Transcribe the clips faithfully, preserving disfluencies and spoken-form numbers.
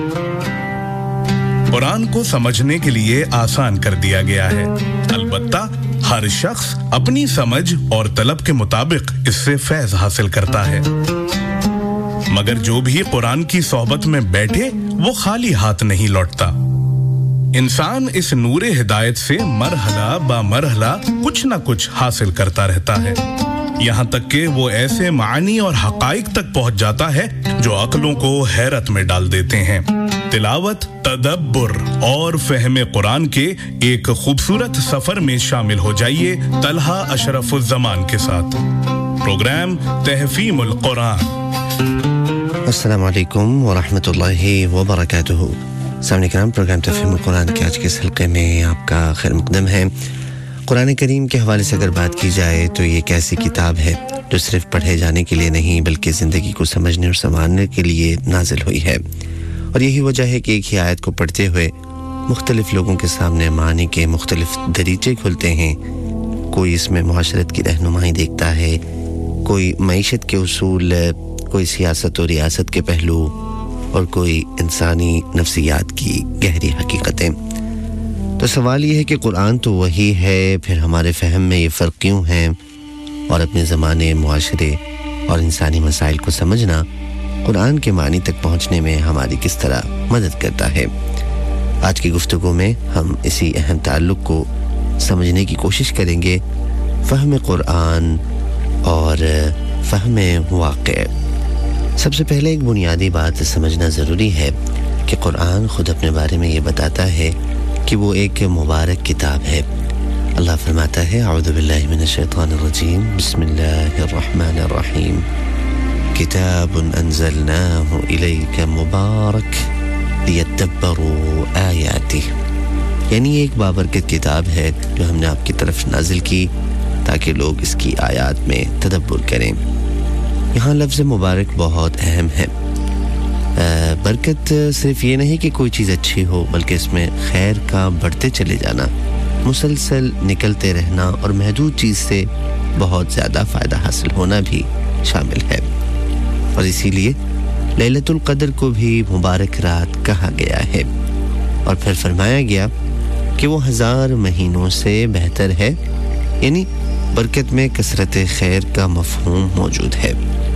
कुरान को समझने के लिए आसान कर दिया गया है। अलबत्ता हर शख्स अपनी समझ और तलब के मुताबिक इससे फैज़ हासिल करता है, मगर जो भी कुरान की सोहबत में बैठे वो खाली हाथ नहीं लौटता। इंसान इस नूरे हिदायत से मरहला बा मरहला कुछ न कुछ हासिल करता रहता है, यहाँ तक कि वो ऐसे मानी और हकाइक तक पहुंच जाता है जो अक्लों को हैरत में डाल देते हैं। तिलावत, तदब्बुर और फहमे कुरान के एक खूबसूरत सफर में शामिल हो जाइए तलहा अशरफुज़्ज़मान के साथ। प्रोग्राम तहफ़ीमुल कुरान। अस्सलामु अलैकुम व रहमतुल्लाहि व बरकातुहू। सामने करम प्रोग्राम तहफ़ीमुल कुरान के आज के इस हल्के में आपका खैर मक़दम है। कुरान करीम के हवाले से अगर बात की जाए तो ये एक ऐसी किताब है जो सिर्फ पढ़े जाने के लिए नहीं बल्कि ज़िंदगी को समझने और संवारने के लिए नाजिल हुई है। और यही वजह है कि एक ही आयत को पढ़ते हुए मुख्तलिफ लोगों के सामने मानी के मुख्तलिफ दरीचे खुलते हैं। कोई इसमें मुआशरत की रहनुमाई देखता है, कोई मईशत के उसूल, कोई सियासत और रियासत के पहलू और कोई इंसानी नफ्सियात की गहरी हकीकतें। तो सवाल ये है कि कुरान तो वही है, फिर हमारे फ़हम में ये फ़र्क क्यों है, और अपने ज़माने, मुआशरे और इंसानी मसाइल को समझना कुरान के मानी तक पहुँचने में हमारी किस तरह मदद करता है। आज की गुफ्तगू में हम इसी अहम ताल्लुक़ को समझने की कोशिश करेंगे, फ़हम कुरान और फ़हम वाक़े। सबसे पहले एक बुनियादी बात समझना ज़रूरी है कि कुरान ख़ुद अपने बारे में ये बताता है कि वो एक मुबारक किताब है। अल्लाह फरमाता है, अऊज़ु बिल्लाहि मिनश शैतानिर रजीम, बिस्मिल्लाहिर रहमानिर रहीम, किताबुन अंज़लनाहु इलैका मुबारक लियद्दब्बरू आयातिही। यानी एक बाबरकत किताब है जो हमने आपकी तरफ नाजिल की ताकि लोग इसकी आयात में तदब्बुर करें। यहाँ लफ्ज़ मुबारक बहुत अहम है। बरकत सिर्फ ये नहीं कि कोई चीज़ अच्छी हो, बल्कि इसमें खैर का बढ़ते चले जाना, मुसलसल निकलते रहना और महदूद चीज़ से बहुत ज़्यादा फ़ायदा हासिल होना भी शामिल है। और इसीलिए लैलतुल क़द्र को भी मुबारक रात कहा गया है। और फिर फरमाया गया कि वो हज़ार महीनों से बेहतर है, यानी बरकत में कसरत खैर का मफ़हूम मौजूद है।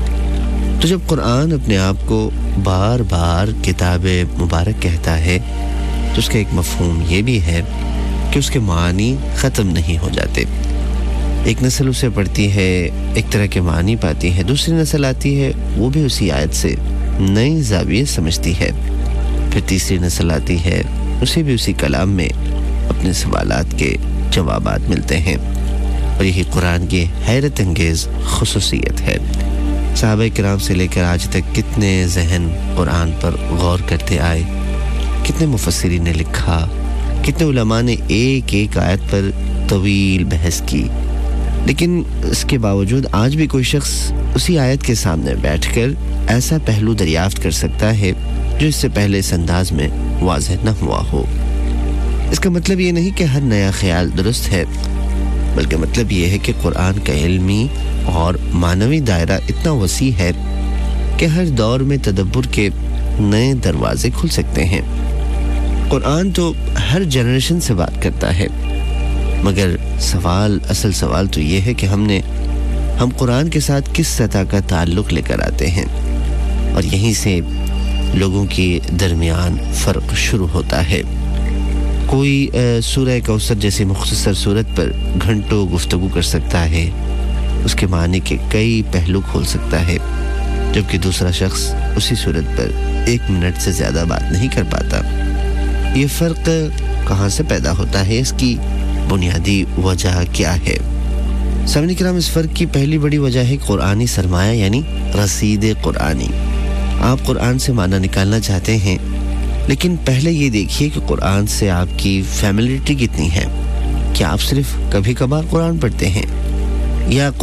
तो जब कुरान अपने आप को बार बार किताब मुबारक कहता है तो उसका एक मफ़हूम ये भी है कि उसके मानी ख़त्म नहीं हो जाते। एक नस्ल उसे पढ़ती है, एक तरह के मानी पाती है, दूसरी नस्ल आती है, वो भी उसी आयत से नई ज़ाविये समझती है, फिर तीसरी नस्ल आती है, उसे भी उसी कलाम में अपने सवालात के जवाबात मिलते हैं। और यही कुरान की हैरत अंगेज़ खुसूसियत है। सहाबा किराम से लेकर आज तक कितने ज़हन कुरान पर गौर करते आए, कितने मुफस्सिरीन ने लिखा, कितने उलमा ने एक एक आयत पर तवील बहस की, लेकिन इसके बावजूद आज भी कोई शख्स उसी आयत के सामने बैठकर ऐसा पहलू दरियाफ्त कर सकता है जो इससे पहले इस अंदाज में वाज़ेह न हुआ हो। इसका मतलब ये नहीं कि हर नया ख्याल दुरुस्त है, बल्कि मतलब ये है कि कुरान का इल्मी और मानवी दायरा इतना वसी है कि हर दौर में तदब्बुर के नए दरवाजे खुल सकते हैं। कुरान तो हर जनरेशन से बात करता है, मगर सवाल असल सवाल तो ये है कि हमने हम कुरान के साथ किस सतह का ताल्लुक़ लेकर आते हैं। और यहीं से लोगों के दरमियान फ़र्क शुरू होता है। कोई सूरह कौसर जैसी मुख्तसर सूरत पर घंटों गुफ्तगू कर सकता है, उसके मानी के कई पहलू खोल सकता है, जबकि दूसरा शख्स उसी सूरत पर एक मिनट से ज़्यादा बात नहीं कर पाता। ये फ़र्क कहाँ से पैदा होता है, इसकी बुनियादी वजह क्या है? सामने किराम, इस फ़र्क की पहली बड़ी वजह है कुरानी सरमाया, यानी रसीद कुरानी। आप कुरान से माना निकालना चाहते हैं, लेकिन पहले ये देखिए कि कुरान से आपकी फैमिलिटी कितनी है। क्या आप सिर्फ कभी कभार कुरान पढ़ते हैं, या